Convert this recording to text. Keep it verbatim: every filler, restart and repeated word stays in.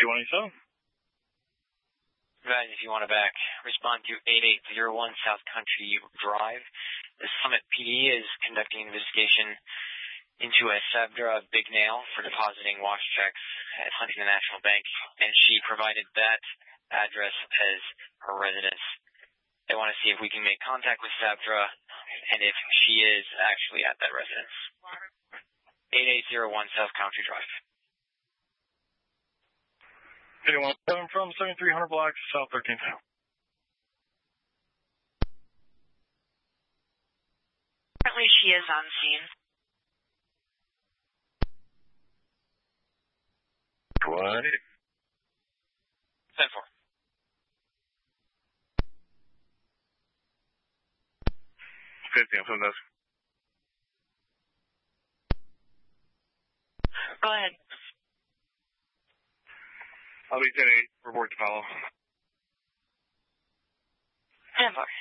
two one eight seven. Guys, if you want to back, respond to eight eight zero one South Country Drive. The Summit P D is conducting an investigation into a Sabdra Big Nail for depositing wash checks at Huntington National Bank, and she provided that address as her residence. They want to see if we can make contact with Sabdra and if she is actually at that residence. eight eight zero one South Country Drive. eight one seven from seventy-three hundred block, South thirteenth. Currently, she is on scene. What? ten four. fifty, I'm from this. Go ahead. I'll be ten eight, report to follow. ten four.